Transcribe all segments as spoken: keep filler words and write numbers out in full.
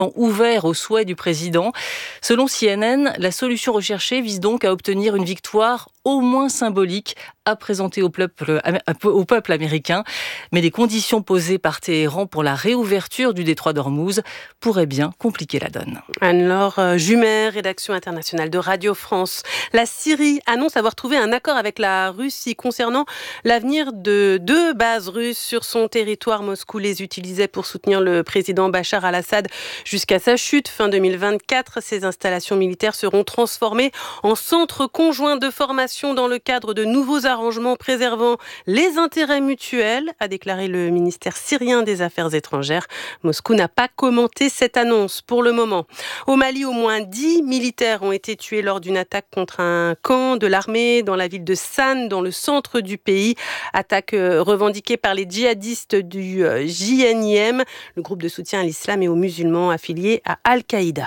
ouvert aux souhaits du président. Selon C N N, la solution recherchée vise donc à obtenir une victoire au moins symbolique à présenter au peuple, au peuple américain. Mais les conditions posées par Téhéran pour la réouverture du détroit d'Ormuz pourraient bien compliquer la donne. Anne-Laure Jumer, rédaction internationale de Radio France. La Syrie annonce avoir trouvé un accord avec la Russie concernant l'avenir de deux bases russes sur son territoire. Moscou les utilisait pour soutenir le président Bachar al-Assad jusqu'à sa chute fin deux mille vingt-quatre. Ces installations militaires seront transformées en centres conjoints de formation dans le cadre de nouveaux arrangements préservant les intérêts mutuels, a déclaré le ministère syrien des Affaires étrangères. Moscou n'a pas commenté cette annonce pour le moment. Au Mali, au moins dix militaires ont été tués lors d'une attaque contre un camp de l'armée dans la ville de Sanne, dans le centre du pays. Attaque revendiquée par les djihadistes du J N I M, le groupe de soutien à l'islam et aux musulmans affilié à Al-Qaïda.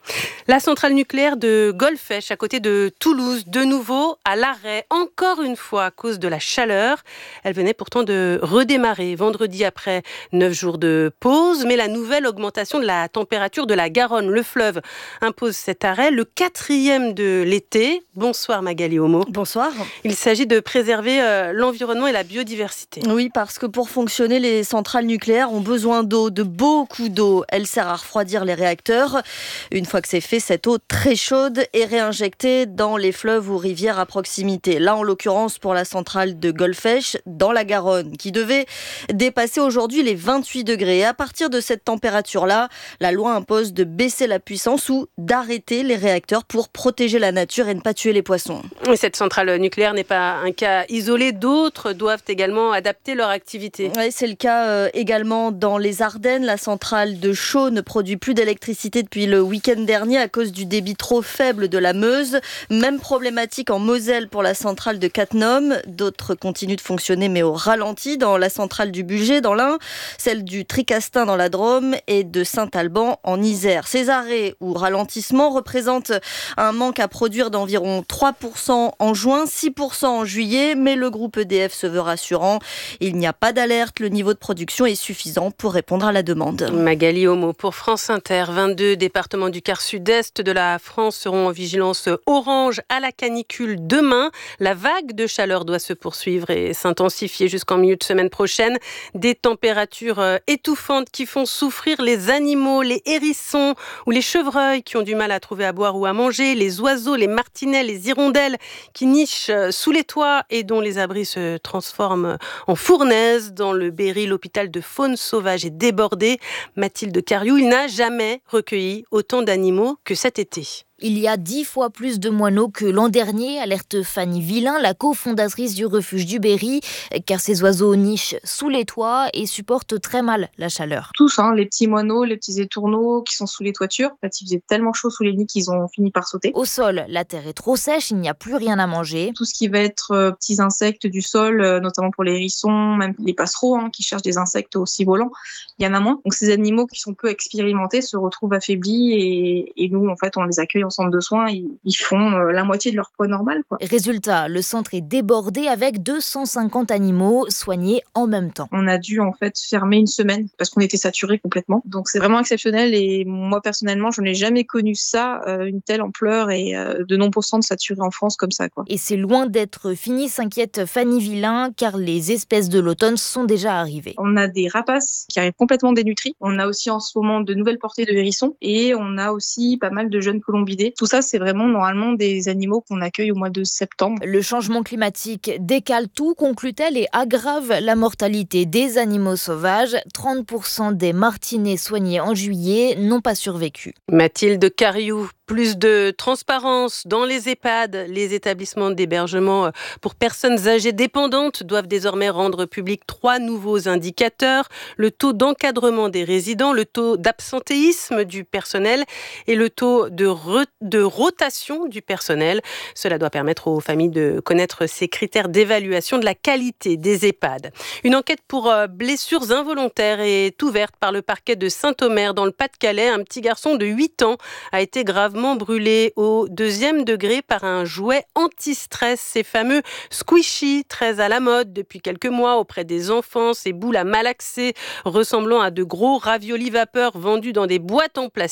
La centrale nucléaire de Golfech, à côté de Toulouse, de nouveau à l'arrêt, encore une fois à cause de la chaleur. Elle venait pourtant de redémarrer vendredi après neuf jours de pause, mais la nouvelle augmentation de la température de la Garonne, le fleuve, impose cet arrêt, le quatrième de l'été. Bonsoir Magali Homo. Bonsoir. Il s'agit de préserver euh, l'environnement et la biodiversité. Oui, parce que pour fonctionner, les centrales nucléaires ont besoin d'eau, de beaucoup d'eau. Elle sert à refroidir les réacteurs. Une fois que c'est fait, cette eau très chaude est réinjectée dans les fleuves ou rivières à proximité. Là, en l'occurrence, pour la centrale de Golfech, dans la Garonne, qui devait dépasser aujourd'hui les vingt-huit degrés. Et à partir de cette température-là, la loi impose de baisser la puissance ou d'arrêter les réacteurs pour protéger la nature et ne pas tuer les poissons. Et cette centrale nucléaire n'est pas un cas isolé. D'autres doivent également adapter leur activité. Oui, c'est le cas euh, également dans les Ardennes. La centrale de Chaux ne produit plus d'électricité depuis le week-end dernier à cause du débit trop faible de la Meuse. Même problématique en Moselle pour la centrale de Cattenom. D'autres continuent de fonctionner mais au ralenti dans la centrale du Bugey dans l'Ain, celle du Tricastin dans la Drôme et de Saint-Alban en Isère. Ces arrêts ou ralentissements représentent un manque à produire d'environ trois pour cent en juin, six pour cent en juillet, mais le groupe E D F se veut rassurant. Il n'y a pas d'alerte, le niveau de production est suffisant pour répondre à la demande. Magali Homo pour France Inter. vingt-deux départements du quart sud-est de la France seront en vigilance orange à la canicule demain. La vague de chaleur doit se poursuivre et s'intensifier jusqu'en milieu de semaine prochaine. Des températures étouffantes qui font souffrir les animaux, les hérissons ou les chevreuils qui ont du mal à trouver à boire ou à manger, les oiseaux, les martinets, les hirondelles qui nichent sous les toits et dont les abris se transforment en fournaises. Dans le Berry, l'hôpital de faune sauvage est débordé. Mathilde Cariou, il n'a jamais recueilli autant d'animaux que cet été. Il y a dix fois plus de moineaux que l'an dernier, alerte Fanny Villain, la cofondatrice du refuge du Berry, car ces oiseaux nichent sous les toits et supportent très mal la chaleur. Tous, hein, les petits moineaux, les petits étourneaux qui sont sous les toitures. En fait, il faisait tellement chaud sous les nids qu'ils ont fini par sauter. Au sol, la terre est trop sèche, il n'y a plus rien à manger. Tout ce qui va être euh, petits insectes du sol, euh, notamment pour les hérissons, même les passereaux hein, qui cherchent des insectes aussi volants, il y en a moins. Donc ces animaux qui sont peu expérimentés se retrouvent affaiblis et, et nous, en fait, on les accueille en centre de soins, ils, ils font euh, la moitié de leur poids normal, quoi. Résultat, le centre est débordé avec deux cent cinquante animaux soignés en même temps. On a dû en fait fermer une semaine parce qu'on était saturés complètement. Donc c'est vraiment exceptionnel et moi personnellement, je n'ai jamais connu ça, euh, une telle ampleur et euh, de nombreux centres saturés en France comme ça, quoi. Et c'est loin d'être fini, s'inquiète Fanny Villain, car les espèces de l'automne sont déjà arrivées. On a des rapaces qui arrivent complètement dénutris. On a aussi en ce moment de nouvelles portées de hérissons et on a aussi pas mal de jeunes colombidés. Tout ça, c'est vraiment normalement des animaux qu'on accueille au mois de septembre. Le changement climatique décale tout, conclut-elle, et aggrave la mortalité des animaux sauvages. trente pour cent des martinets soignés en juillet n'ont pas survécu. Mathilde Cariou. Plus de transparence dans les EHPAD. Les établissements d'hébergement pour personnes âgées dépendantes doivent désormais rendre public trois nouveaux indicateurs. Le taux d'encadrement des résidents, le taux d'absentéisme du personnel et le taux de, re- de rotation du personnel. Cela doit permettre aux familles de connaître ces critères d'évaluation de la qualité des EHPAD. Une enquête pour blessures involontaires est ouverte par le parquet de Saint-Omer dans le Pas-de-Calais. Un petit garçon de huit ans a été gravement brûlé au deuxième degré par un jouet anti-stress, ces fameux squishy, très à la mode depuis quelques mois auprès des enfants, ces boules à malaxer ressemblant à de gros raviolis vapeur vendus dans des boîtes en plastique.